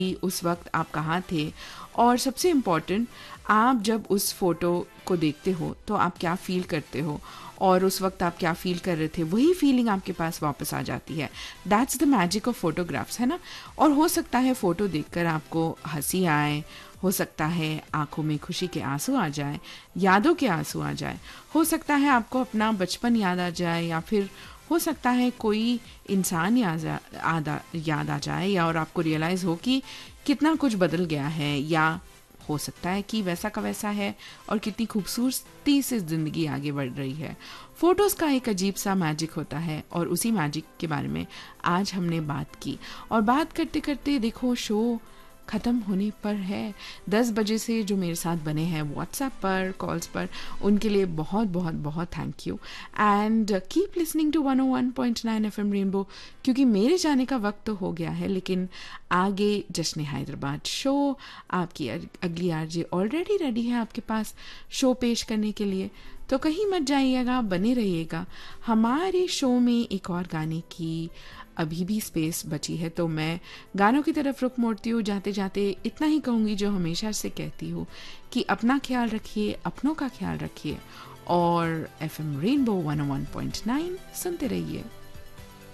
उस वक्त आप कहाँ थे, और सबसे इम्पोर्टेंट, आप जब उस फ़ोटो को देखते हो तो आप क्या फ़ील करते हो, और उस वक्त आप क्या फ़ील कर रहे थे, वही फीलिंग आपके पास वापस आ जाती है। That's the magic of photographs, है ना। और हो सकता है फ़ोटो देखकर आपको हंसी आए, हो सकता है आंखों में खुशी के आंसू आ जाए, यादों के आंसू आ जाए, हो सकता है आपको अपना बचपन याद आ जाए, या फिर हो सकता है कोई इंसान याद आ जाए, या और आपको रियलाइज़ हो कि कितना कुछ बदल गया है, या हो सकता है कि वैसा का वैसा है और कितनी खूबसूरती से ज़िंदगी आगे बढ़ रही है। फ़ोटोज़ का एक अजीब सा मैजिक होता है, और उसी मैजिक के बारे में आज हमने बात की। और बात करते करते देखो शो ख़त्म होने पर है। 10 बजे से जो मेरे साथ बने हैं व्हाट्सएप पर, कॉल्स पर, उनके लिए बहुत बहुत बहुत thank you. And keep listening to 101.9 FM rainbow, क्योंकि मेरे जाने का वक्त तो हो गया है, लेकिन आगे जश्न हैदराबाद शो, आपकी अगली आरजे ऑलरेडी रेडी है आपके पास शो पेश करने के लिए। तो कहीं मत जाइएगा, बने रहिएगा। हमारे शो में एक और गाने की अभी भी स्पेस बची है, तो मैं गानों की तरफ रुख मोड़ती हूँ। जाते जाते इतना ही कहूँगी जो हमेशा से कहती हूँ, कि अपना ख्याल रखिए, अपनों का ख्याल रखिए, और FM रेनबो 101.9 सुनते रहिए।